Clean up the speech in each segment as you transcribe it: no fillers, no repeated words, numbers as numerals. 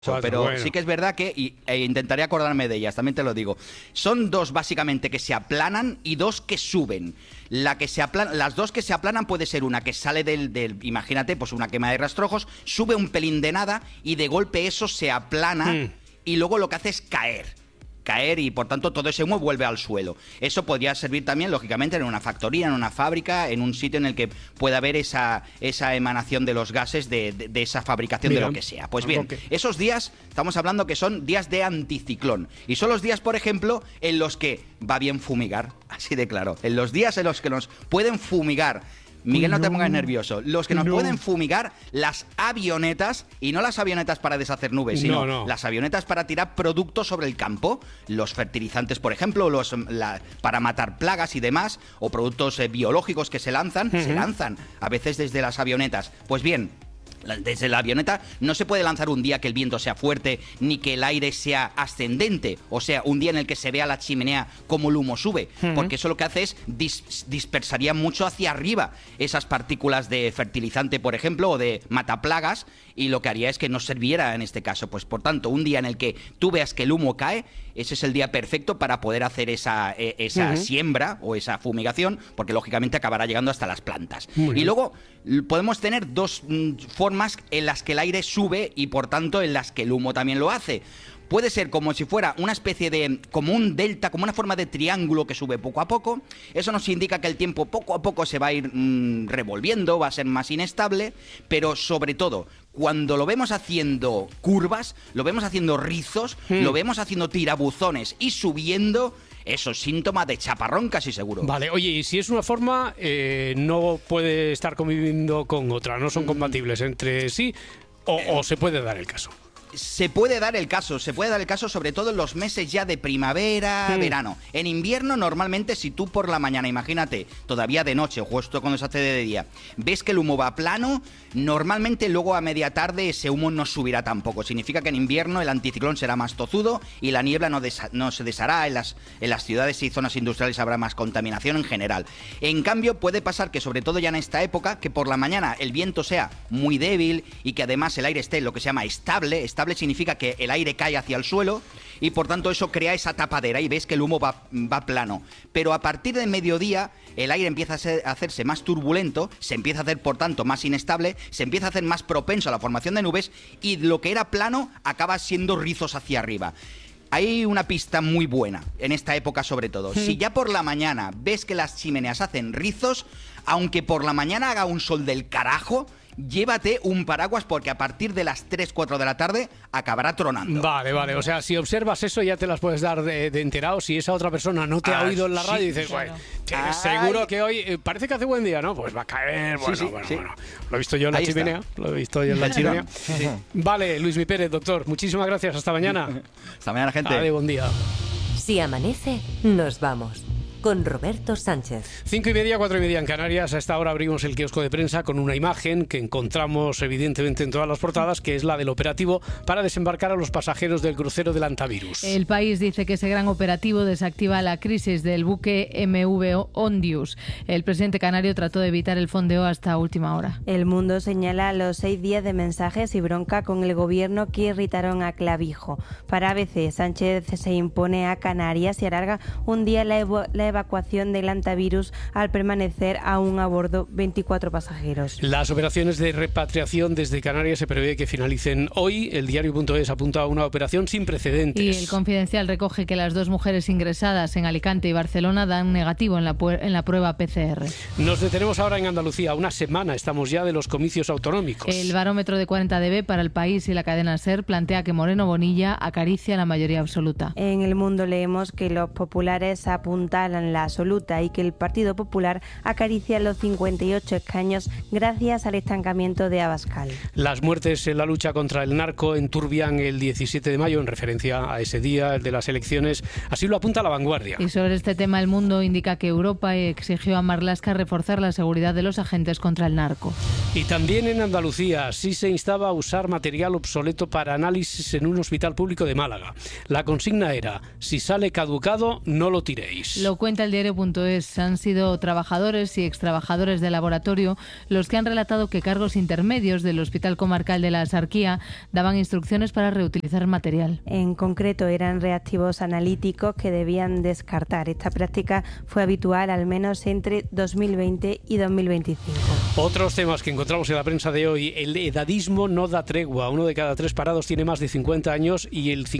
Pero bueno. sí que es verdad que, intentaré acordarme de ellas, también te lo digo. Son dos básicamente que se aplanan y dos que suben. Las dos que se aplanan puede ser una que sale imagínate, pues una quema de rastrojos, sube un pelín de nada y de golpe eso se aplana y luego lo que hace es caer y por tanto todo ese humo vuelve al suelo. Eso podría servir también, lógicamente, en una factoría, en una fábrica, en un sitio en el que pueda haber esa emanación de los gases de esa fabricación de lo que sea. Pues bien, esos días, estamos hablando que son días de anticiclón. Y son los días, por ejemplo, en los que va bien fumigar, así de claro. En los días en los que nos pueden fumigar. Miguel, no te pongas nervioso. Los que nos pueden fumigar, las avionetas, y no las avionetas para deshacer nubes, sino las avionetas para tirar productos sobre el campo, los fertilizantes, por ejemplo, para matar plagas y demás, o productos biológicos que se lanzan a veces desde las avionetas. Pues bien, desde la avioneta no se puede lanzar un día que el viento sea fuerte ni que el aire sea ascendente, o sea, un día en el que se vea la chimenea como el humo sube, porque eso lo que hace es dispersaría mucho hacia arriba esas partículas de fertilizante, por ejemplo, o de mataplagas, y lo que haría es que no serviera en este caso. Pues por tanto, un día en el que tú veas que el humo cae, ese es el día perfecto para poder hacer esa siembra o esa fumigación, porque lógicamente acabará llegando hasta las plantas. Y luego podemos tener dos formas en las que el aire sube y por tanto en las que el humo también lo hace. Puede ser como si fuera una especie de, como un delta, como una forma de triángulo que sube poco a poco. Eso nos indica que el tiempo poco a poco se va a ir revolviendo, va a ser más inestable, pero sobre todo, cuando lo vemos haciendo curvas, lo vemos haciendo rizos, lo vemos haciendo tirabuzones y subiendo, eso es síntoma de chaparrón casi seguro. Vale, oye, y si es una forma, no puede estar conviviendo con otra, no son compatibles entre sí, o se puede dar el caso. Se puede dar el caso sobre todo en los meses ya de primavera, verano. En invierno normalmente si tú por la mañana, imagínate, todavía de noche o justo cuando se hace de día, ves que el humo va plano, normalmente luego a media tarde ese humo no subirá tampoco. Significa que en invierno el anticiclón será más tozudo y la niebla no se deshará, en las ciudades y zonas industriales habrá más contaminación en general. En cambio puede pasar que sobre todo ya en esta época, que por la mañana el viento sea muy débil y que además el aire esté lo que se llama estable significa que el aire cae hacia el suelo y por tanto eso crea esa tapadera y ves que el humo va plano. Pero a partir del mediodía el aire empieza a hacerse más turbulento, se empieza a hacer por tanto más inestable, se empieza a hacer más propenso a la formación de nubes y lo que era plano acaba siendo rizos hacia arriba. Hay una pista muy buena en esta época sobre todo. Si ya por la mañana ves que las chimeneas hacen rizos, aunque por la mañana haga un sol del carajo, llévate un paraguas porque a partir de las 3-4 de la tarde acabará tronando. Vale, o sea, si observas eso ya te las puedes dar de enterado. Si esa otra persona no te ha oído en la radio y dices, bueno, seguro que hoy parece que hace buen día, ¿no? Pues va a caer, bueno. Lo he visto yo en la chimenea. Vale, Luismi Pérez, doctor, muchísimas gracias, hasta mañana. Hasta mañana, gente. Vale, buen día. Si amanece, nos vamos. Con Roberto Sánchez. 5:30, 4:30 en Canarias. A esta hora abrimos el kiosco de prensa con una imagen que encontramos evidentemente en todas las portadas, que es la del operativo para desembarcar a los pasajeros del crucero del Antavirus. El País dice que ese gran operativo desactiva la crisis del buque MV Ondius. El presidente canario trató de evitar el fondeo hasta última hora. El Mundo señala los 6 días de mensajes y bronca con el gobierno que irritaron a Clavijo. Para ABC, Sánchez se impone a Canarias y alarga un día la evacuación del Antavirus al permanecer aún a bordo 24 pasajeros. Las operaciones de repatriación desde Canarias se prevé que finalicen hoy. El diario.es apunta a una operación sin precedentes. Y el Confidencial recoge que las dos mujeres ingresadas en Alicante y Barcelona dan negativo en la prueba PCR. Nos detenemos ahora en Andalucía. Una semana estamos ya de los comicios autonómicos. El barómetro de 40dB para el País y la cadena SER plantea que Moreno Bonilla acaricia la mayoría absoluta. En El Mundo leemos que los populares apuntalan la absoluta y que el Partido Popular acaricia los 58 escaños gracias al estancamiento de Abascal. Las muertes en la lucha contra el narco enturbian el 17 de mayo en referencia a ese día, el de las elecciones. Así lo apunta La Vanguardia. Y sobre este tema El Mundo indica que Europa exigió a Marlaska reforzar la seguridad de los agentes contra el narco. Y también en Andalucía sí se instaba a usar material obsoleto para análisis en un hospital público de Málaga. La consigna era: si sale caducado, no lo tiréis. Lo cuenta cuenta el diario.es. Han sido trabajadores y extrabajadores del laboratorio los que han relatado que cargos intermedios del Hospital Comarcal de la Axarquía daban instrucciones para reutilizar material. En concreto, eran reactivos analíticos que debían descartar. Esta práctica fue habitual al menos entre 2020 y 2025. Otros temas que encontramos en la prensa de hoy. El edadismo no da tregua. 1 de cada 3 parados tiene más de 50 años y el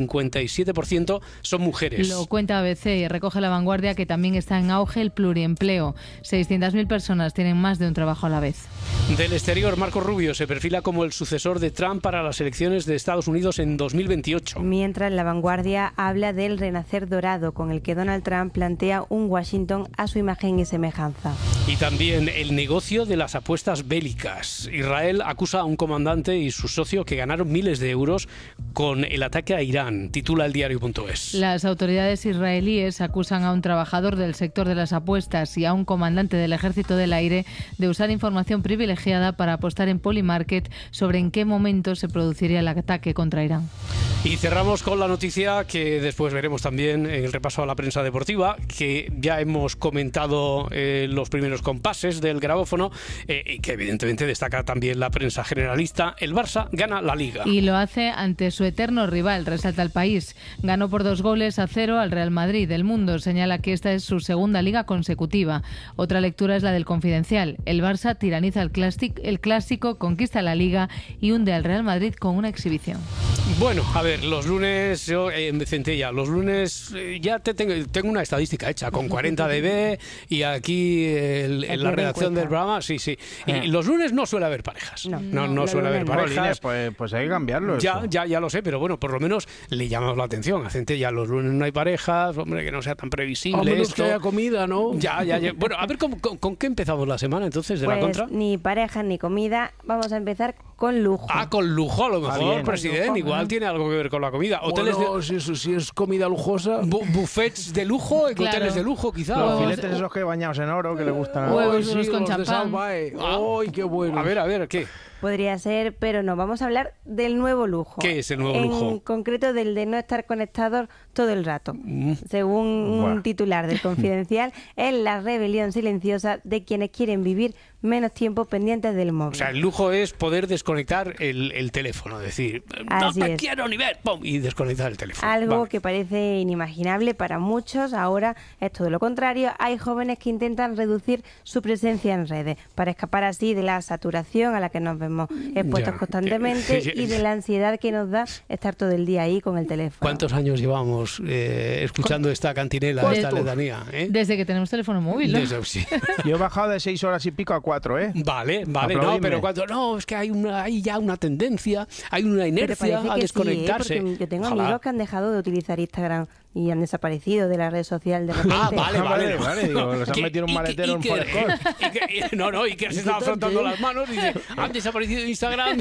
57% son mujeres. Lo cuenta ABC y recoge La Vanguardia que también está en auge el pluriempleo. 600.000 personas tienen más de un trabajo a la vez. Del exterior, Marco Rubio se perfila como el sucesor de Trump para las elecciones de Estados Unidos en 2028. Mientras La Vanguardia habla del renacer dorado con el que Donald Trump plantea un Washington a su imagen y semejanza. Y también el negocio de las apuestas bélicas. Israel acusa a un comandante y su socio que ganaron miles de euros con el ataque a Irán, titula el diario.es. Las autoridades israelíes acusan a un trabajador del sector de las apuestas y a un comandante del Ejército del Aire de usar información privilegiada para apostar en Polymarket sobre en qué momento se produciría el ataque contra Irán. Y cerramos con la noticia que después veremos también en el repaso a la prensa deportiva, que ya hemos comentado los primeros compases del grabófono, y que evidentemente destaca también la prensa generalista. El Barça gana la Liga. Y lo hace ante su eterno rival, resalta El País. Ganó por 2-0 al Real Madrid. El Mundo señala que esta es su segunda Liga consecutiva. Otra lectura es la del Confidencial. El Barça tiraniza el clásico, conquista la Liga y hunde al Real Madrid con una exhibición. Bueno, a ver, los lunes, yo, Centella, los lunes ya tengo una estadística hecha, con 40 dB y aquí en la redacción del programa, sí. Y los lunes no suele haber parejas. No suele haber parejas. Pues hay que cambiarlo. Ya lo sé, pero bueno, por lo menos le llamamos la atención a Centella. Los lunes no hay parejas, hombre, que no sea tan previsible. A menos que haya comida, ¿no? Ya. Bueno, a ver, ¿con qué empezamos la semana entonces de pues la contra? Ni parejas ni comida. Vamos a empezar con lujo. Con lujo, a lo mejor, bien. presidente. Lujo, igual tiene algo que ver con la comida. Hoteles Bueno, si es comida lujosa. buffets de lujo, Claro. hoteles de lujo, quizá. Los filetes esos que bañados en oro que le gustan. Huevos Ay, duros con los de champán. Salvae. ¡Ay, qué bueno! A ver, ¿qué? Podría ser, pero no. Vamos a hablar del nuevo lujo. ¿Qué es el nuevo en lujo? En concreto del de no estar conectados todo el rato. Según un titular del Confidencial, es la rebelión silenciosa de quienes quieren vivir menos tiempo pendientes del móvil. O sea, el lujo es poder desconectar el teléfono, decir, Así no te es. quiero ni ver, ¡pum! Y desconectar el teléfono. Algo Vale. que parece inimaginable para muchos, ahora es todo lo contrario. Hay jóvenes que intentan reducir su presencia en redes para escapar así de la saturación a la que nos vemos expuestos Ya. constantemente y de la ansiedad que nos da estar todo el día ahí con el teléfono. ¿Cuántos años llevamos escuchando esta cantinela, esta letanía? Desde que tenemos teléfono móvil, ¿no? Sí. Yo he bajado de 6 horas y pico a 4, ¿eh? Vale, Aplaudidme. no, pero cuando es que hay ya una tendencia, hay una Pero inercia parece a que desconectarse. sí, porque yo tengo Ojalá. amigos que han dejado de utilizar Instagram y han desaparecido de la red social de repente. Vale, digo, los han ¿Qué? metido en un maletero en Iker, Forest. No, Iker se estaba frotando las manos y dice, han desaparecido de Instagram,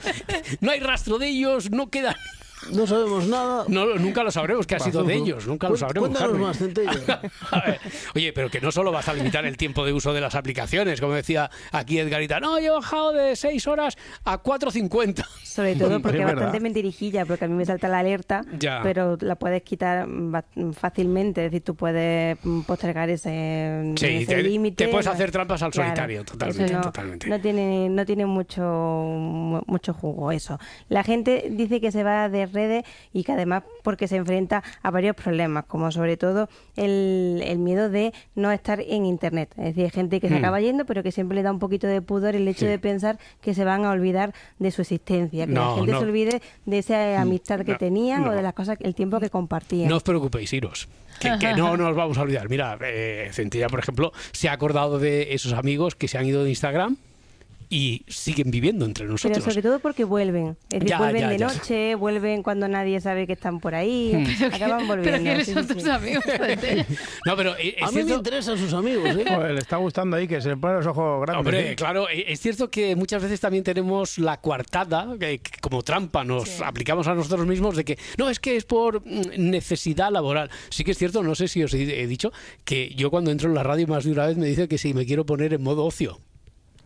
no hay rastro de ellos, no quedan... No sabemos nada. No, nunca lo sabremos que ha sido de ellos, nunca lo sabremos. Cuéntanos Harry. más, Centella. A ver, oye, pero que no solo vas a limitar el tiempo de uso de las aplicaciones, como decía aquí Edgarita, no, yo he bajado de 6 horas a 4:50. Sobre todo porque Es es verdad. bastante mentirijilla, porque a mí me salta la alerta, Ya. pero la puedes quitar fácilmente. Es decir, tú puedes postergar ese Sí, límite. te puedes hacer trampas al Claro, solitario, totalmente, eso totalmente. No tiene mucho jugo eso. La gente dice que se va de redes y que además porque se enfrenta a varios problemas, como sobre todo el miedo de no estar en Internet. Es decir, hay gente que se acaba yendo, pero que siempre le da un poquito de pudor el hecho Sí. de pensar que se van a olvidar de su existencia, que No, la gente no. se olvide de esa amistad que tenían no. o de las cosas, el tiempo que compartían. No os preocupéis, iros. Que no nos vamos a olvidar. Mira, Centella, por ejemplo, se ha acordado de esos amigos que se han ido de Instagram y siguen viviendo entre nosotros. Pero sobre todo porque vuelven. Es decir, Ya, vuelven ya, de ya. noche, vuelven cuando nadie sabe que están por ahí, acaban volviendo. Pero ¿quiénes sí, son sí, tus sí. amigos? No, pero es A mí me cierto... interesan sus amigos, ¿eh? Pues, Le está gustando ahí que se le ponen los ojos grandes. Hombre, ¿eh? claro, es cierto que muchas veces también tenemos la coartada, que como trampa nos aplicamos a nosotros mismos de que no, es que es por necesidad laboral. Sí que es cierto, no sé si os he dicho, que yo cuando entro en la radio más de una vez me dice que si me quiero poner en modo ocio.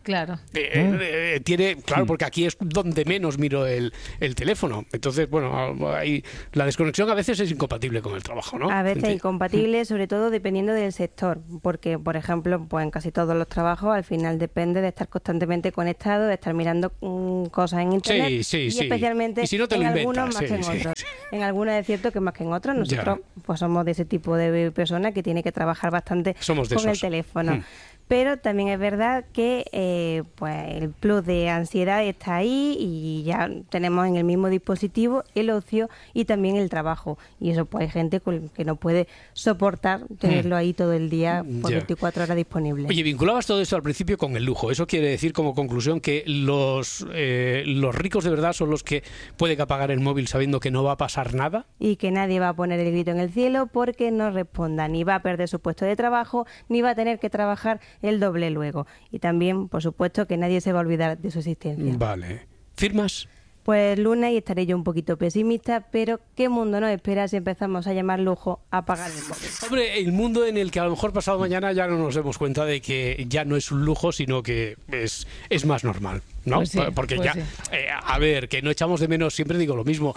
Claro. Tiene, claro, porque aquí es donde menos miro el teléfono. Entonces, bueno, la desconexión a veces es incompatible con el trabajo, ¿no? A veces es incompatible, sobre todo dependiendo del sector, porque, por ejemplo, pues en casi todos los trabajos al final depende de estar constantemente conectado, de estar mirando cosas en internet, y especialmente y si no te en lo algunos inventas, más que en otros. En algunos es cierto que más que en otros. Nosotros pues somos de ese tipo de personas que tiene que trabajar bastante con el teléfono. Pero también es verdad que pues el plus de ansiedad está ahí y ya tenemos en el mismo dispositivo el ocio y también el trabajo. Y eso pues hay gente que no puede soportar tenerlo ahí todo el día por 24 horas disponible. Oye, vinculabas todo esto al principio con el lujo. Eso quiere decir como conclusión que los ricos de verdad son los que pueden apagar el móvil sabiendo que no va a pasar nada. Y que nadie va a poner el grito en el cielo porque no responda, ni va a perder su puesto de trabajo, ni va a tener que trabajar el doble luego. Y también, por supuesto, que nadie se va a olvidar de su existencia. Vale. ¿Firmas? Pues lunes y estaré yo un poquito pesimista, pero ¿qué mundo nos espera si empezamos a llamar lujo a pagar el móvil? Hombre, el mundo en el que a lo mejor pasado mañana ya no nos demos cuenta de que ya no es un lujo, sino que es más normal, ¿no? Pues sí, porque pues ya, a ver, que no echamos de menos, siempre digo lo mismo,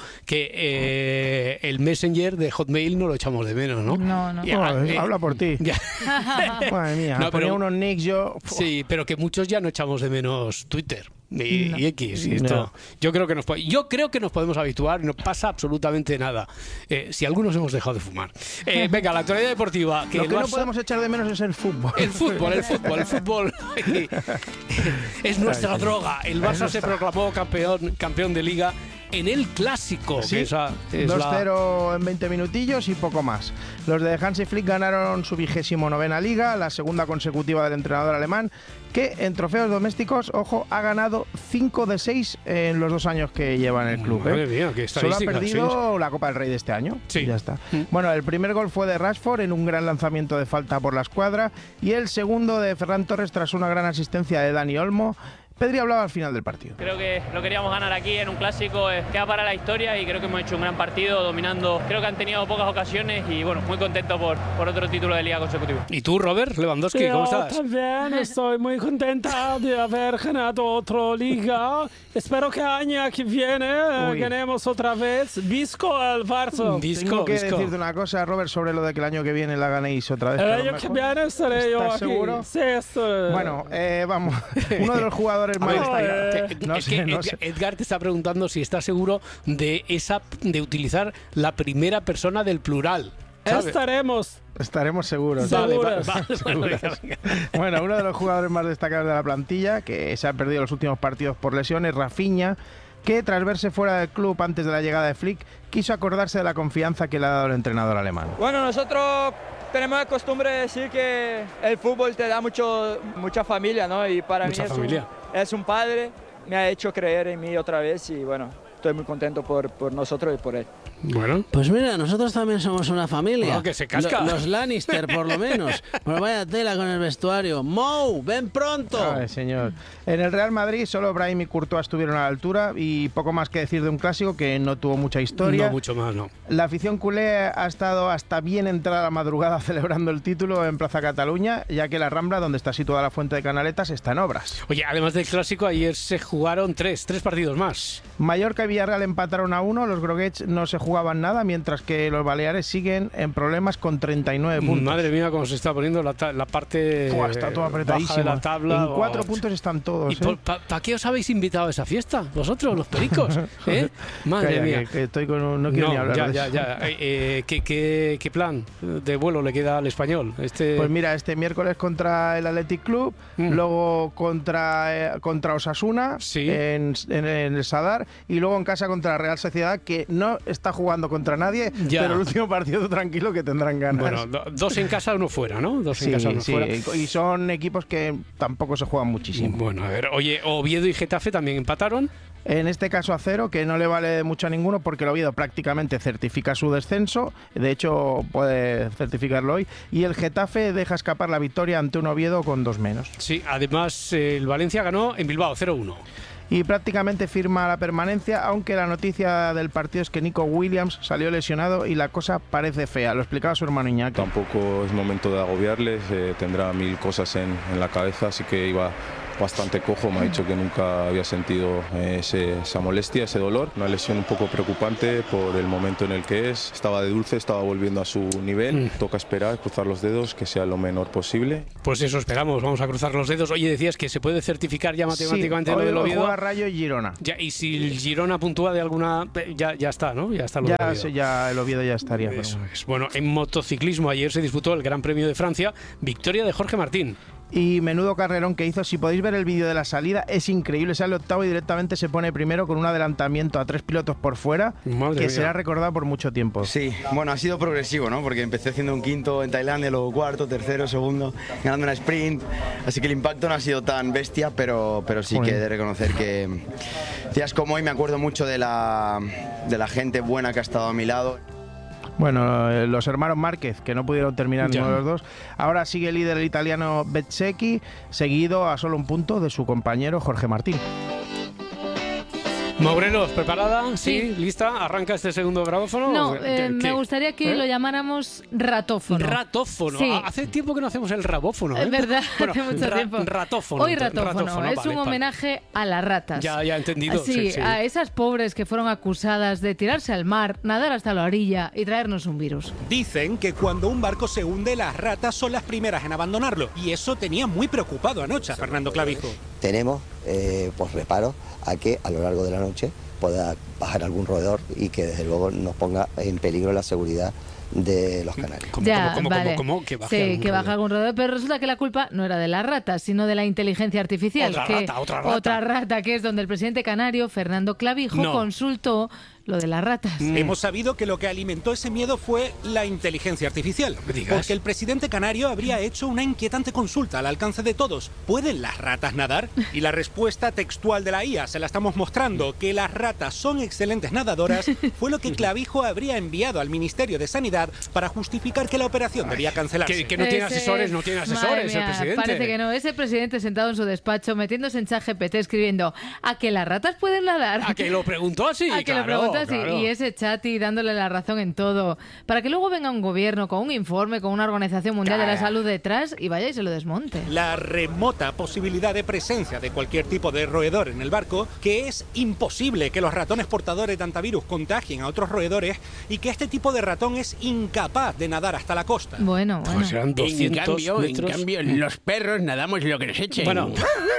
que el Messenger de Hotmail no lo echamos de menos, ¿no? No. Habla por ti. Madre mía, No, ponía unos nicks yo... Sí, pero que muchos ya no echamos de menos Twitter. Y X y esto. No. Yo creo que nos podemos habituar, no pasa absolutamente nada. Si algunos hemos dejado de fumar. Venga, la actualidad deportiva. Lo que no podemos echar de menos es el fútbol. El fútbol es nuestra droga. El Barça se proclamó campeón de Liga en el Clásico. Sí, que esa es 2-0 en 20 minutillos y poco más. Los de Hansi Flick ganaron su 29ª Liga, la segunda consecutiva del entrenador alemán, que en trofeos domésticos, ojo, ha ganado 5 de 6 en los 2 años que lleva en el club. Madre mía, qué Solo ha estadística, perdido la Copa del Rey de este año. Sí. Ya está. Bueno, el primer gol fue de Rashford en un gran lanzamiento de falta por la escuadra y el segundo de Ferran Torres tras una gran asistencia de Dani Olmo. Pedri hablaba al final del partido. Creo que lo queríamos ganar aquí en un clásico, queda para la historia y creo que hemos hecho un gran partido dominando. Creo que han tenido pocas ocasiones y bueno, muy contento por otro título de liga consecutivo. ¿Y tú, Robert Lewandowski, cómo estás? Yo también estoy muy contenta de haber ganado otra liga. Espero que el año que viene ganemos otra vez. Visco al Barça. Tengo que decirte una cosa, Robert, sobre lo de que el año que viene la ganéis otra vez. El año que viene estaré yo aquí. ¿Seguro? Sí, estoy. Bueno, vamos. Uno de los jugadores más destacados. Edgar te está preguntando si está seguro de utilizar la primera persona del plural. ¿sabes? Estaremos seguros. Vale. Bueno, uno de los jugadores más destacados de la plantilla, que se ha perdido los últimos partidos por lesiones, Rafinha, que tras verse fuera del club antes de la llegada de Flick, quiso acordarse de la confianza que le ha dado el entrenador alemán. Bueno, nosotros tenemos la costumbre de decir que el fútbol te da mucha familia, ¿no? Y para mí es un padre, me ha hecho creer en mí otra vez y bueno, estoy muy contento por nosotros y por él. Bueno. Pues mira, nosotros también somos una familia. No, que se casca. Los Lannister, por lo menos. Pues vaya tela con el vestuario. Mou, ven pronto. Ay, señor. En el Real Madrid solo Brahim y Courtois estuvieron a la altura y poco más que decir de un clásico que no tuvo mucha historia. No, mucho más, no. La afición culé ha estado hasta bien entrada la madrugada celebrando el título en Plaza Cataluña, ya que la Rambla, donde está situada la Fuente de Canaletas, está en obras. Oye, además del clásico, ayer se jugaron tres partidos más. Mallorca y Villarreal empataron a 1, los groguets no se jugaban nada, mientras que los baleares siguen en problemas con 39 puntos. Madre mía, cómo se está poniendo la parte está todo apretadísimo. baja de la tabla. En 4 puntos están todos. ¿Y para qué os habéis invitado a esa fiesta? Vosotros, los pericos. Madre mía. Que estoy con no quiero ni hablar de eso. ¿Qué plan de vuelo le queda al Español? Pues mira, este miércoles contra el Athletic Club, luego contra Osasuna en el Sadar y luego en casa contra la Real Sociedad, que no está jugando contra nadie, pero el último partido tranquilo que tendrán ganas. Bueno, 2 en casa, 1 fuera, ¿no? 2 en casa, 1 fuera. Y son equipos que tampoco se juegan muchísimo. Bueno, a ver, oye, Oviedo y Getafe también empataron. En este caso a 0, que no le vale mucho a ninguno porque el Oviedo prácticamente certifica su descenso, de hecho puede certificarlo hoy, y el Getafe deja escapar la victoria ante un Oviedo con 2 menos. Sí, además el Valencia ganó en Bilbao 0-1. Y prácticamente firma la permanencia, aunque la noticia del partido es que Nico Williams salió lesionado y la cosa parece fea. Lo explicaba su hermano Iñaki. Tampoco es momento de agobiarles, tendrá 1000 cosas en la cabeza, así que iba bastante cojo, me ha dicho que nunca había sentido esa molestia, ese dolor. Una lesión un poco preocupante por el momento en el que es. Estaba de dulce, estaba volviendo a su nivel. Toca esperar, cruzar los dedos, que sea lo menor posible. Pues eso esperamos, vamos a cruzar los dedos. Oye, decías que se puede certificar ya matemáticamente lo del Oviedo. Juega Rayo y Girona. Ya, y si el Girona puntúa de alguna... Ya está, ¿no? Ya está lo del Oviedo. Ya el Oviedo ya estaría. Eso es. Bueno, en motociclismo ayer se disputó el Gran Premio de Francia, victoria de Jorge Martín. Y menudo carrerón que hizo. Si podéis ver el vídeo de la salida, es increíble. Sale octavo y directamente se pone primero con un adelantamiento a 3 pilotos por fuera. Madre que mía. será recordado por mucho tiempo. Sí, bueno, ha sido progresivo, ¿no? Porque empecé haciendo un quinto en Tailandia, luego cuarto, tercero, segundo, ganando una sprint. Así que el impacto no ha sido tan bestia, pero sí que he de reconocer que días como hoy me acuerdo mucho de la gente buena que ha estado a mi lado. Bueno, los hermanos Márquez, que no pudieron terminar ninguno de los dos. Ahora sigue líder el italiano Bezzecchi, seguido a solo un punto de su compañero Jorge Martín. Morelos, ¿preparada? Sí. ¿Lista? ¿Arranca este segundo grabófono? No, me gustaría que hoy lo llamáramos ratófono. Ratófono. Sí. Hace tiempo que no hacemos el rabófono. Es verdad, hace mucho tiempo. Ratófono. Hoy ratófono. Es un homenaje a las ratas. Ya he entendido. Sí, a esas pobres que fueron acusadas de tirarse al mar, nadar hasta la orilla y traernos un virus. Dicen que cuando un barco se hunde, las ratas son las primeras en abandonarlo. Y eso tenía muy preocupado anoche a Fernando Clavijo. Tenemos pues reparos a que a lo largo de la noche pueda bajar algún roedor y que desde luego nos ponga en peligro la seguridad de los canarios. ¿Cómo? Que baja algún roedor, pero resulta que la culpa no era de las ratas, sino de la inteligencia artificial. Otra rata, que es donde el presidente canario, Fernando Clavijo, consultó lo de las ratas. Hemos sabido que lo que alimentó ese miedo fue la inteligencia artificial. Porque el presidente canario habría hecho una inquietante consulta al alcance de todos. ¿Pueden las ratas nadar? Y la respuesta textual de la IA, se la estamos mostrando, que las ratas son excelentes nadadoras, fue lo que Clavijo habría enviado al Ministerio de Sanidad para justificar que la operación debía cancelarse. Que no tiene asesores, el presidente. Parece que no. Ese presidente sentado en su despacho, metiéndose en ChatGPT, escribiendo ¿a que las ratas pueden nadar? ¿A que lo preguntó así? Claro. Y ese Chati dándole la razón en todo, para que luego venga un gobierno con un informe, con una Organización Mundial de la Salud detrás y vaya y se lo desmonte. La remota posibilidad de presencia de cualquier tipo de roedor en el barco, que es imposible que los ratones portadores de antivirus contagien a otros roedores y que este tipo de ratón es incapaz de nadar hasta la costa. Bueno. Pues serán 200 en cambio, los perros nadamos lo que nos echen. Bueno.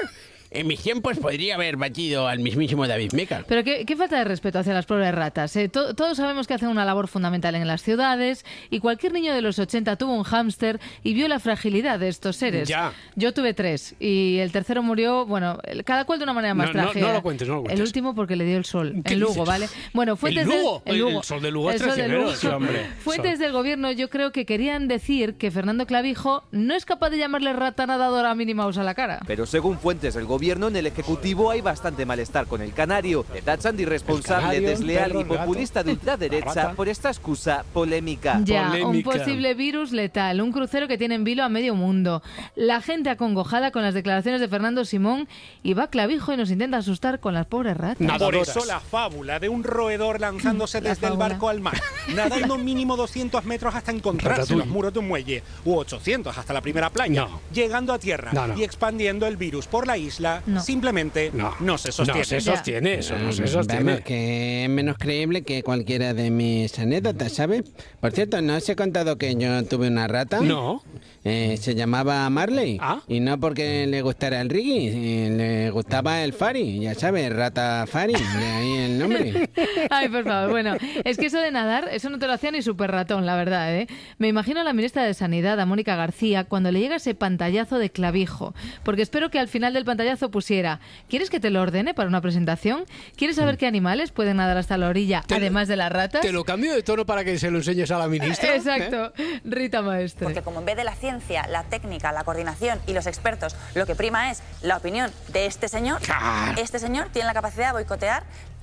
En mis tiempos podría haber batido al mismísimo David Meca. Pero qué falta de respeto hacia las pobres ratas. Todos sabemos que hacen una labor fundamental en las ciudades y cualquier niño de los 80 tuvo un hámster y vio la fragilidad de estos seres. Ya. Yo tuve 3 y el tercero murió, bueno, cada cual de una manera más trágica. No lo cuentes. El último porque le dio el sol en Lugo, ¿vale? Bueno, fuentes ¿El Lugo? El sol de Lugo es traicionero, hombre. Fuentes del gobierno yo creo que querían decir que Fernando Clavijo no es capaz de llamarle rata nadadora a Minnie Mouse a la cara. Pero según fuentes del gobierno, en el Ejecutivo hay bastante malestar con el canario. Le tachan de irresponsable, desleal y populista de ultraderecha por esta excusa polémica. Un posible virus letal, un crucero que tiene en vilo a medio mundo. La gente acongojada con las declaraciones de Fernando Simón y va Clavijo y nos intenta asustar con las pobres ratas. Por eso la fábula de un roedor lanzándose desde el barco al mar, nadando mínimo 200 metros hasta encontrarse los muros de un muelle, u 800 hasta la primera playa, llegando a tierra y expandiendo el virus por la isla, simplemente no se sostiene. No se sostiene, eso no se sostiene. Vamos, que es menos creíble que cualquiera de mis anécdotas, ¿sabes? Por cierto, ¿no os he contado que yo tuve una rata? No. Se llamaba Marley. Y no porque le gustara el reggae, le gustaba el Fari, ya sabes, rata Fari, de ahí el nombre. Ay, por favor, bueno, es que eso de nadar, eso no te lo hacía ni súper ratón, la verdad, ¿eh? Me imagino a la ministra de Sanidad, a Mónica García, cuando le llega ese pantallazo de Clavijo, porque espero que al final del pantallazo pusiera: ¿quieres que te lo ordene para una presentación? ¿Quieres saber qué animales pueden nadar hasta la orilla, además de las ratas? Te lo cambio de tono para que se lo enseñes a la ministra. Exacto, Rita Maestre. Porque como en vez de la ciencia, la técnica, la coordinación y los expertos, lo que prima es la opinión de este señor tiene la capacidad de boicotear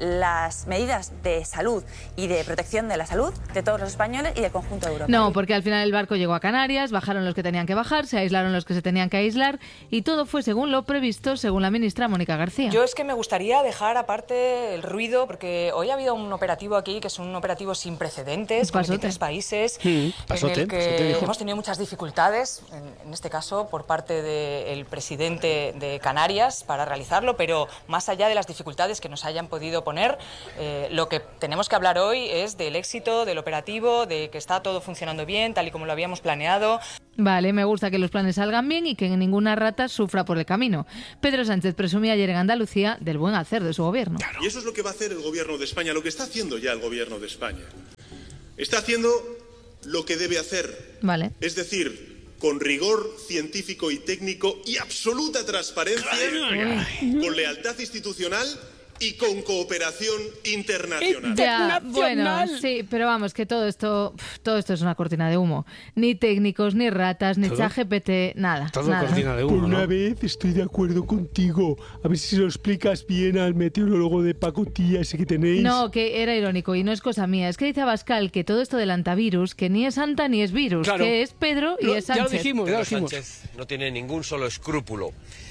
las medidas de salud y de protección de la salud de todos los españoles y del conjunto de Europa. No, porque al final el barco llegó a Canarias, bajaron los que tenían que bajar, se aislaron los que se tenían que aislar y todo fue según lo previsto, según la ministra Mónica García. Yo es que me gustaría dejar aparte el ruido, porque hoy ha habido un operativo aquí que es un operativo sin precedentes, con 23 países, en el que hemos tenido muchas dificultades, en este caso por parte del presidente de Canarias para realizarlo, pero más allá de las dificultades que nos hayan podido poner, lo que tenemos que hablar hoy es del éxito del operativo, de que está todo funcionando bien, tal y como lo habíamos planeado. Vale, me gusta que los planes salgan bien y que ninguna rata sufra por el camino. Pedro Sánchez presumía ayer en Andalucía del buen hacer de su gobierno. Y eso es lo que va a hacer el gobierno de España, lo que está haciendo ya el gobierno de España. Está haciendo lo que debe hacer. Vale. Es decir, con rigor científico y técnico y absoluta transparencia, con lealtad institucional y con cooperación internacional. Ya, bueno, sí, pero vamos, que todo esto es una cortina de humo. Ni técnicos, ni ratas, ni ChatGPT, nada. Todo nada. cortina de humo, Por una vez estoy de acuerdo contigo. A ver si se lo explicas bien al meteorólogo de pacotilla ese que tenéis. No, que era irónico y no es cosa mía. Es que dice Abascal que todo esto del antivirus, que ni es Santa ni es virus, Claro. que es Pedro y es Sánchez. Ya lo dijimos. Pedro Sánchez no tiene ningún solo escrúpulo.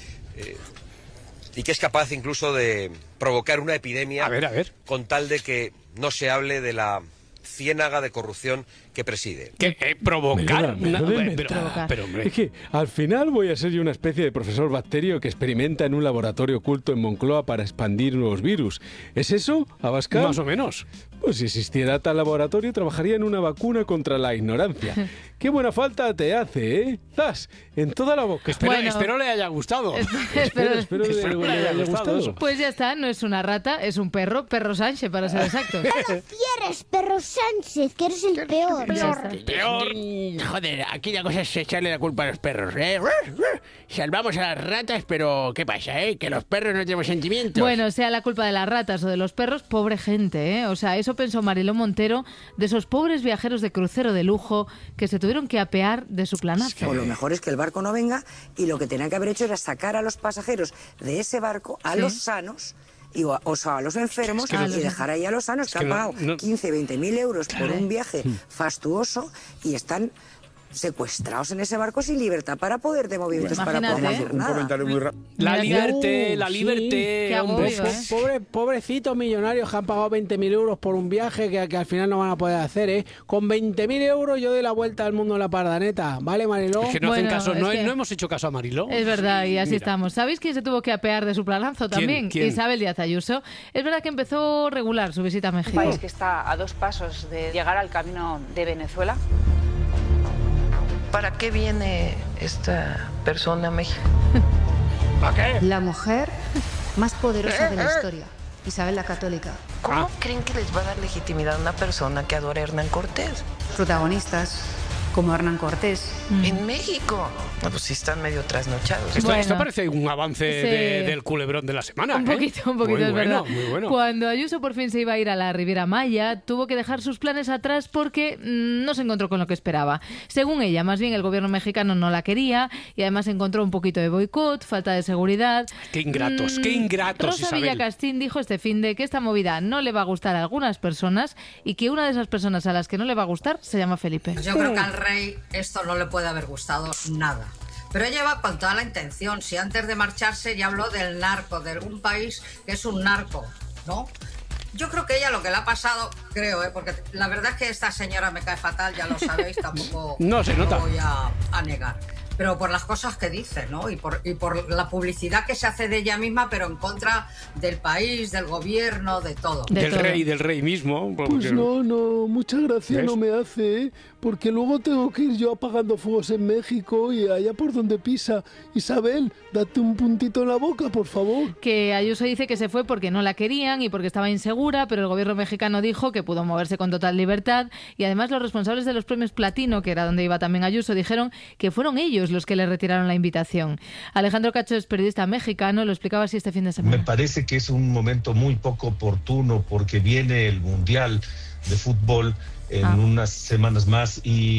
Y que es capaz incluso de provocar una epidemia con tal de que no se hable de la ciénaga de corrupción que preside. ¿Provocar? Pero hombre, es que al final voy a ser yo una especie de profesor bacterio que experimenta en un laboratorio oculto en Moncloa para expandir nuevos virus. ¿Es eso, Abascal? Más o menos. Pues si existiera tal laboratorio, trabajaría en una vacuna contra la ignorancia. ¡Qué buena falta te hace, eh! ¡Zas! En toda la boca. Espero le haya gustado. Espero le haya gustado. Pues ya está, no es una rata, es un perro. Perro Sánchez, para ser exactos. ¡No quieres, perro Sánchez, que eres el peor! Peor. Joder, aquí la cosa es echarle la culpa a los perros, ¿eh? Salvamos a las ratas, pero ¿qué pasa, eh? Que los perros no tenemos sentimientos. Bueno, sea la culpa de las ratas o de los perros, pobre gente, ¿eh? O sea, eso pensó Mariló Montero de esos pobres viajeros de crucero de lujo que se tuvieron que apear de su planazo. O lo mejor es que el barco no venga y lo que tenía que haber hecho era sacar a los pasajeros de ese barco, a los sanos, o sea, a los enfermos, y dejar ahí a los sanos que han pagado 15, 20 mil euros por un viaje fastuoso y están secuestrados en ese barco sin libertad para poder de movimientos para poder hacer nada. Un comentario muy rápido. La libertad, hombre. Pobrecitos millonarios que han pagado 20.000 euros por un viaje que al final no van a poder hacer, ¿eh? Con 20.000 euros yo doy la vuelta al mundo en la pardaneta, ¿vale, Mariló? Es que no hacen caso, no hemos hecho caso a Mariló. Es verdad, y así estamos. ¿Sabéis quién se tuvo que apear de su planazo también? ¿Quién? Isabel Díaz Ayuso. Es verdad que empezó regular su visita a México. Un país que está a 2 pasos de llegar al camino de Venezuela. ¿Para qué viene esta persona a México? ¿Para qué? La mujer más poderosa de la historia, Isabel la Católica. ¿Cómo creen que les va a dar legitimidad a una persona que adora a Hernán Cortés? Protagonistas como Hernán Cortés. En México. No, pues sí están medio trasnochados. Esto parece un avance del culebrón de la semana. Un poquito, muy es verdad. Muy bueno. Cuando Ayuso por fin se iba a ir a la Riviera Maya, tuvo que dejar sus planes atrás porque no se encontró con lo que esperaba. Según ella, más bien el gobierno mexicano no la quería y además encontró un poquito de boicot, falta de seguridad. Qué ingratos, qué ingratos, Rosa Isabel. Villacastín dijo este finde que esta movida no le va a gustar a algunas personas y que una de esas personas a las que no le va a gustar se llama Felipe. Yo creo que al rey esto no le puede haber gustado nada. Pero lleva con toda la intención. Si antes de marcharse ya habló del narco, de un país que es un narco, ¿no? Yo creo que ella lo que le ha pasado, creo, porque la verdad es que esta señora me cae fatal, ya lo sabéis, tampoco no se nota. Lo voy a negar. Pero por las cosas que dice, ¿no? Y por la publicidad que se hace de ella misma, pero en contra del país, del gobierno, de todo. Del rey mismo. Pues no, mucha gracia no me hace, porque luego tengo que ir yo apagando fuegos en México y allá por donde pisa. Isabel, date un puntito en la boca, por favor. Que Ayuso dice que se fue porque no la querían y porque estaba insegura, pero el gobierno mexicano dijo que pudo moverse con total libertad y además los responsables de los premios Platino, que era donde iba también Ayuso, dijeron que fueron ellos los que le retiraron la invitación. Alejandro Cacho es periodista mexicano, lo explicaba así este fin de semana. Me parece que es un momento muy poco oportuno porque viene el Mundial de Fútbol en unas semanas más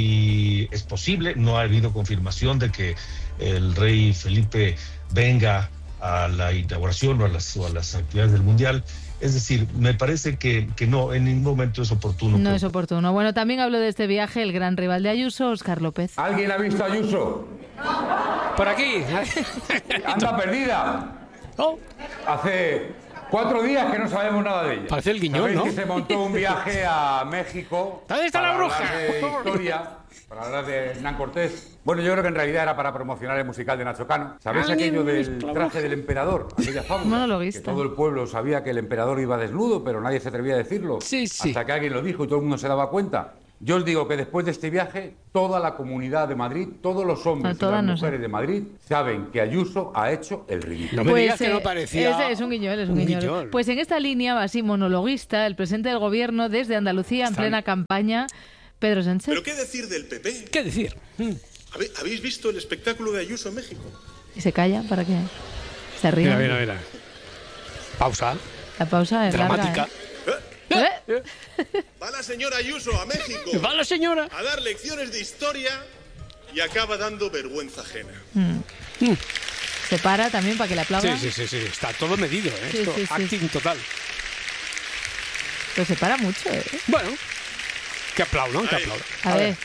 y es posible, no ha habido confirmación de que el rey Felipe venga a la inauguración o a las actividades del Mundial. Es decir, me parece que no, en ningún momento es oportuno. No es oportuno. Bueno, también habló de este viaje el gran rival de Ayuso, Óscar López. ¿Alguien ha visto a Ayuso? Por aquí. Anda perdida. Hace 4 días que no sabemos nada de ella. Parece el Guiñol, ¿no? Que se montó un viaje a México. ¿Dónde está la bruja? Para hablar de historia, para hablar de Hernán Cortés. Bueno, yo creo que en realidad era para promocionar el musical de Nacho Cano. ¿Sabéis aquello del traje del emperador? Aquella fábula. Que todo el pueblo sabía que el emperador iba desnudo, pero nadie se atrevía a decirlo. Sí. Hasta que alguien lo dijo y todo el mundo se daba cuenta. Yo os digo que después de este viaje, toda la comunidad de Madrid, todos los hombres y las mujeres de Madrid saben que Ayuso ha hecho el ridículo. No me digas que no parecía... Es un guiñol. Pues en esta línea, así monologuista, el presidente del gobierno desde Andalucía, en plena campaña, Pedro Sánchez. ¿Pero qué decir del PP? ¿Qué decir? ¿Habéis visto el espectáculo de Ayuso en México? ¿Y se calla para qué? ¿Se ríe? Mira. Pausa. La pausa es dramática. Larga, Va la señora Ayuso a México. Va la señora a dar lecciones de historia y acaba dando vergüenza ajena. Se para también para que le aplaudan. Sí. Está todo medido, ¿eh? Sí. Acting total. Pero se para mucho, ¿eh? Bueno, que aplaudan, que aplaudan. A ver.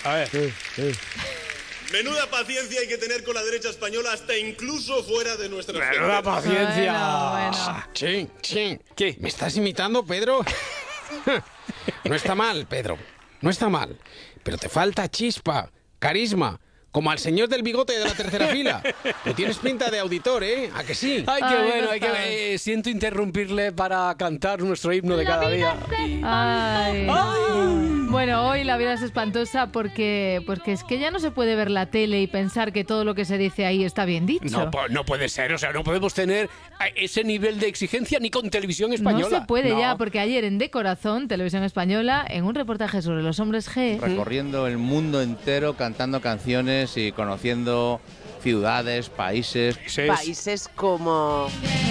Menuda paciencia hay que tener con la derecha española hasta incluso fuera de nuestra Menuda paciencia. Bueno. Chin. ¿Qué? ¿Me estás imitando, Pedro? No está mal, Pedro. No está mal. Pero te falta chispa, carisma. Como al señor del bigote de la tercera fila. No tienes pinta de auditor, ¿eh? ¿A que sí? Ay, qué bueno. Siento interrumpirle para cantar nuestro himno de cada día. Ay. Bueno, hoy la vida es espantosa porque es que ya no se puede ver la tele y pensar que todo lo que se dice ahí está bien dicho. No puede ser. O sea, no podemos tener ese nivel de exigencia ni con televisión española. No se puede ya, porque ayer en De Corazón, Televisión Española, en un reportaje sobre los hombres G... Recorriendo el mundo entero, cantando canciones y conociendo ciudades, países. Países como...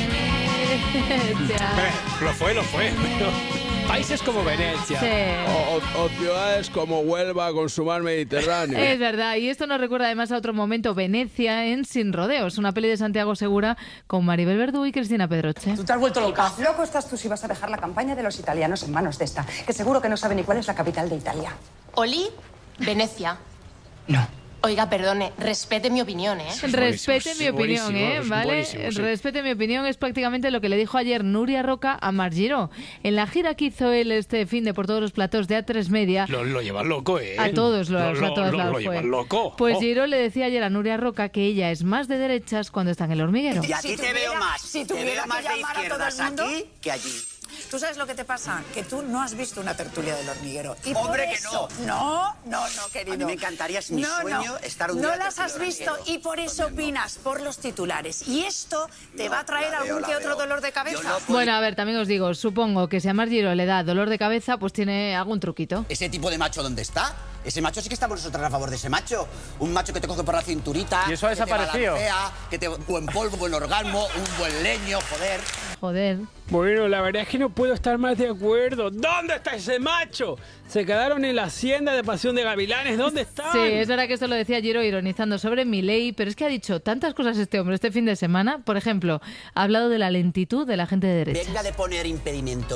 Lo fue. Países como Venecia. Sí. O ciudades como Huelva con su mar Mediterráneo. Es verdad, y esto nos recuerda además a otro momento, Venecia en Sin Rodeos, una peli de Santiago Segura con Maribel Verdú y Cristina Pedroche. ¿Tú te has vuelto loca? Loco estás tú si vas a dejar la campaña de los italianos en manos de esta, que seguro que no sabe ni cuál es la capital de Italia. Oli, Venecia. No. Oiga, perdone, respete mi opinión, ¿eh? Respete mi opinión, ¿vale? Respete mi opinión es prácticamente lo que le dijo ayer Nuria Roca a Marc Giró. En la gira que hizo él este fin de por todos los platós de A3 Media... Lo llevan loco, ¿eh? A todos lo llevan loco. Pues Giró le decía ayer a Nuria Roca que ella es más de derechas cuando está en El Hormiguero. Y a ti te veo más. Si tuviera más de izquierdas aquí que allí. ¿Tú sabes lo que te pasa? Que tú no has visto una tertulia del Hormiguero. Y ¡hombre, que no! No, querido. A mí me encantaría, es mi sueño estar un día... No las has visto y por eso opinas por los titulares. Y esto te va a traer algún que otro dolor de cabeza. Bueno, a ver, también os digo, supongo que si a Marc Giró le da dolor de cabeza, pues tiene algún truquito. ¿Ese tipo de macho dónde está? Ese macho sí que estamos nosotros a favor de ese macho. Un macho que te coge por la cinturita. Y eso ha desaparecido. Que te buen polvo, buen orgasmo, un buen leño, Joder. Bueno, la verdad es que no puedo estar más de acuerdo. ¿Dónde está ese macho? Se quedaron en la hacienda de Pasión de Gavilanes. ¿Dónde están? Sí, es verdad que esto lo decía Giró ironizando sobre Milei, pero es que ha dicho tantas cosas este hombre este fin de semana. Por ejemplo, ha hablado de la lentitud de la gente de derecha. Venga de poner impedimento.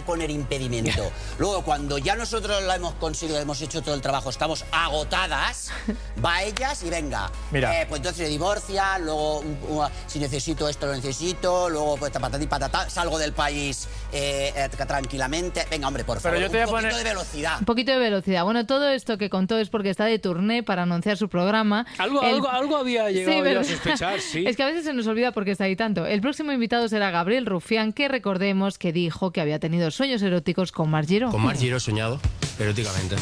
Luego, cuando ya nosotros lo hemos conseguido, hemos hecho todo el trabajo, estamos agotadas, va a ellas y venga. Mira. Pues entonces se divorcia, luego si necesito esto lo necesito, luego pues patatí patatá, salgo del país tranquilamente. Venga, hombre, por favor, un poquito de velocidad. Un poquito de velocidad. Bueno, todo esto que contó es porque está de turné para anunciar su programa. Algo había llegado a sospechar, sí. Es que a veces se nos olvida por qué está ahí tanto. El próximo invitado será Gabriel Rufián, que recordemos que dijo que había tenido sueños eróticos con Marc Giró. Con Marc Giró he soñado eróticamente.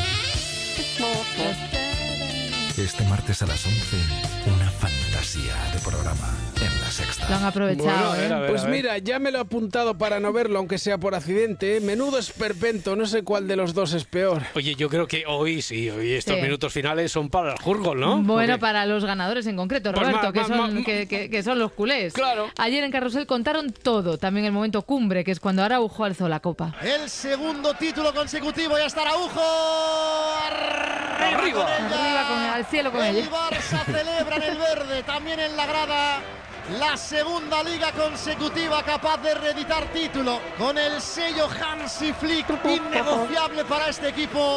Este martes a las 11, una fantasía de programa en La Sexta. Lo han aprovechado, bueno, a ver, pues mira, ya me lo he apuntado para no verlo, aunque sea por accidente. Menudo esperpento, no sé cuál de los dos es peor. Oye, yo creo que hoy estos minutos finales son para el jurgol, ¿no? Bueno, para los ganadores en concreto, Roberto, que son los culés. Claro. Ayer en Carrusel contaron todo, también el momento cumbre, que es cuando Araujo alzó la copa. El segundo título consecutivo, ya está Araujo. Arriba al cielo con ella. El Barça celebra en el verde, también en la grada. La segunda liga consecutiva capaz de reeditar título con el sello Hansi Flick innegociable para este equipo.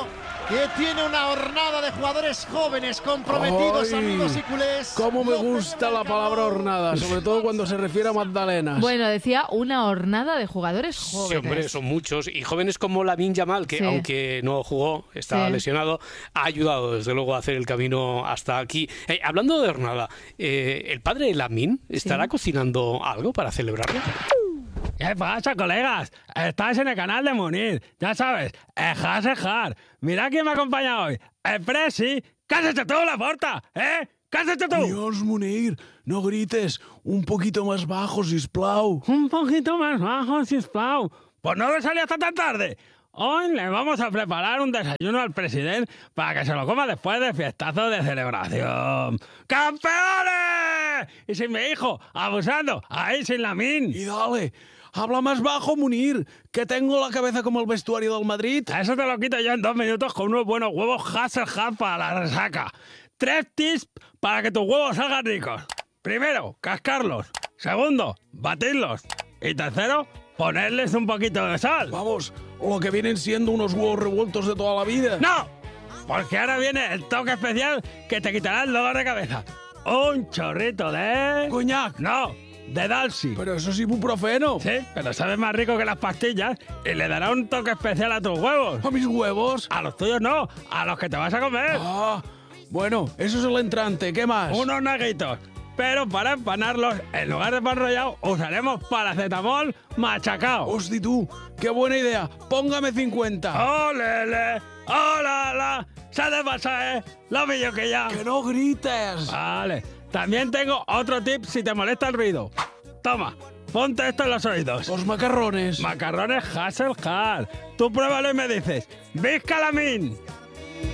que tiene una hornada de jugadores jóvenes comprometidos, amigos y culés. Cómo me gusta la palabra hornada, sobre todo cuando se refiere a magdalenas. Bueno, decía una hornada de jugadores jóvenes. Sí, hombre, son muchos. Y jóvenes como Lamine Yamal, que aunque no jugó, está lesionado, ha ayudado desde luego a hacer el camino hasta aquí. Hablando de hornada, ¿el padre de Lamine estará cocinando algo para celebrarlo? ¿Qué pasa, colegas? Estáis en el canal de Munir. Ya sabes, ejar. Mira quién me acompaña hoy. El Presi. ¿Qué has hecho tú, Laporta? ¿Qué has hecho tú? Dios, Munir, no grites. Un poquito más bajo, sisplau. Un poquito más bajo, sisplau. Pues no me salí hasta tan tarde. Hoy le vamos a preparar un desayuno al presidente para que se lo coma después del fiestazo de celebración. ¡Campeones! Y sin mi hijo, abusando, ahí sin Lamine. Y dale, habla más bajo, Munir, que tengo la cabeza como el vestuario del Madrid. Eso te lo quito yo en 2 minutos con unos buenos huevos Hasselhoff para la resaca. 3 tips para que tus huevos salgan ricos. Primero, cascarlos. Segundo, batirlos. Y tercero, ponerles un poquito de sal. Vamos, lo que vienen siendo unos huevos revueltos de toda la vida. ¡No! Porque ahora viene el toque especial que te quitará el dolor de cabeza. Un chorrito de... ¿Coñac? No, de Dalsy. Pero eso es ibuprofeno. Sí, pero sabe más rico que las pastillas y le dará un toque especial a tus huevos. ¿A mis huevos? A los tuyos no, a los que te vas a comer. Ah, bueno, eso es el entrante. ¿Qué más? Unos naguitos. Pero para empanarlos, en lugar de pan rallado, usaremos paracetamol machacao. Hosti tú, qué buena idea. Póngame 50. ¡Olele! ¡Olala! ¡Se te pasa, lo mío que ya! ¡Que no grites! Vale. También tengo otro tip si te molesta el ruido. Toma, ponte esto en los oídos. Los macarrones. Macarrones Hasselhoff. Tú pruébalo y me dices, ¡Visca Lamine!